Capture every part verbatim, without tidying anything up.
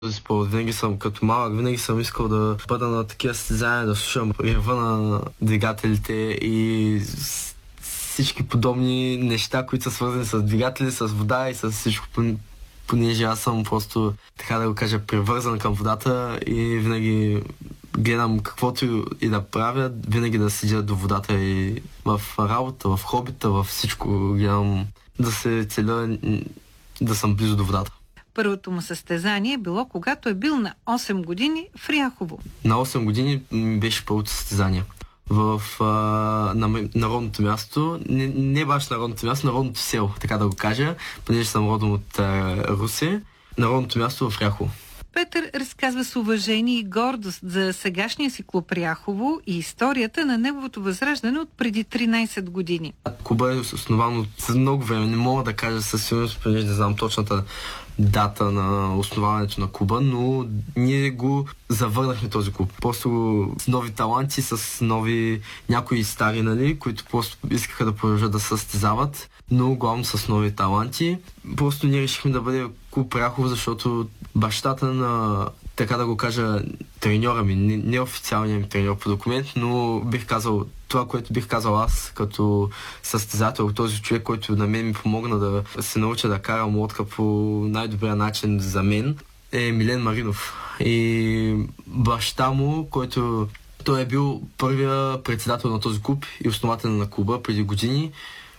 този спорт. Винаги съм като малък, винаги съм искал да бъда на такива състезания, да слушам рева на двигателите и всички подобни неща, които са свързани с двигатели, с вода и с всичко, понеже аз съм просто, така да го кажа, привързан към водата и винаги гледам каквото и да правя, винаги да седя до водата и в работа, в хобита, във всичко гледам да се целя, да съм близо до водата. Първото му състезание било, когато е бил на осем години в Ряхово. На осем години беше първото състезание. В а, на, народното място, не, не баш народното място, народното село, така да го кажа, понеже съм родом от а, Русе, народното място в Ряхово. Петър разказва с уважение и гордост за сегашния си клуб Ряхово и историята на неговото възраждане от преди тринайсет години. Клуба е основан от много време, не мога да кажа със сигурност, понеже не знам точната дата на основаването на клуба, но ние го завърнахме този клуб. Просто с нови таланти, с нови някои стари, нали, които просто искаха да продължат да състезават, но главно с нови таланти. Просто ние решихме да бъде клуб Ряхово, защото бащата на, така да го кажа, треньора ми, не, не официалният ми треньор по документ, но бих казал това, което бих казал аз като състезател, този човек, който на мен ми помогна да се науча да карам лодка по най-добрия начин за мен, е Милен Маринов. И баща му, който той е бил първия председател на този клуб и основател на клуба преди години,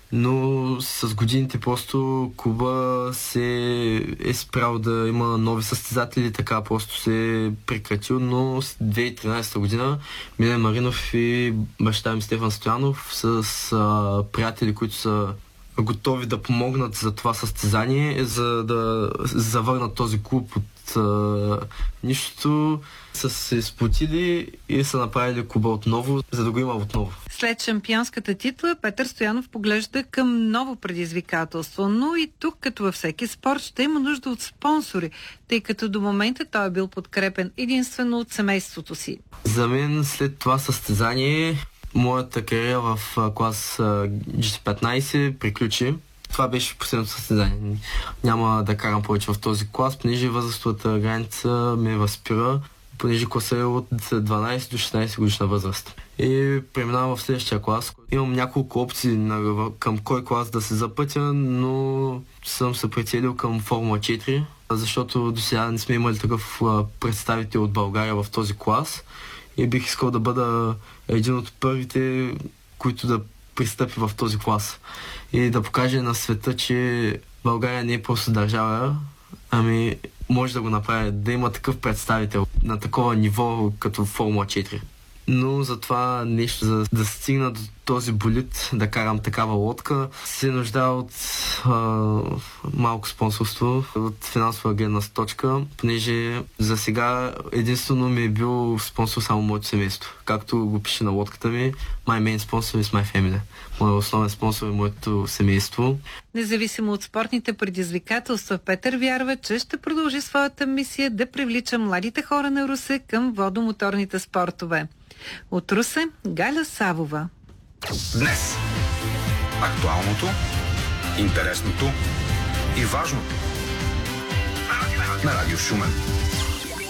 но с годините просто клуба се е спрял да има нови състезатели, така просто се е прекратил, но с две хиляди и тринайсета година Милен Маринов и баща ми Стефан Стоянов с а, приятели, които са готови да помогнат за това състезание, за да завърнат този клуб от а, нищото, са се сплотили и са направили клуба отново, за да го има отново. След шампионската титла Петър Стоянов поглежда към ново предизвикателство, но и тук, като във всеки спорт, ще има нужда от спонсори, тъй като до момента той е бил подкрепен единствено от семейството си. За мен след това състезание моята кариера в клас джи си петнайсет приключи. Това беше последното състезание. Няма да карам повече в този клас, понеже възрастовата граница ме възпира, понеже класа е от дванайсет до шестнайсет годишна възраст. И преминавам в следващия клас. Имам няколко опции на, към кой клас да се запътя, но съм се прицелил към Формула четири, защото до сега не сме имали такъв представител от България в този клас и бих искал да бъда един от първите, които да пристъпи в този клас и да покаже на света, че България не е просто държава, ами може да го направи, да има такъв представител на такова ниво като Формула четири. Но за това нещо, за да стигна до този болид, да карам такава лодка, се нуждае от а, малко спонсорство, от финансова гледна точка, понеже за сега единствено ми е бил спонсор само моето семейство. Както го пише на лодката ми, my main sponsor is my family. Моят основен спонсор е моето семейство. Независимо от спортните предизвикателства, Петър вярва, че ще продължи своята мисия да привлича младите хора на Русе към водомоторните спортове. От Русе, Галя Савова. Днес. Актуалното, интересното и важното на Радио Шумен.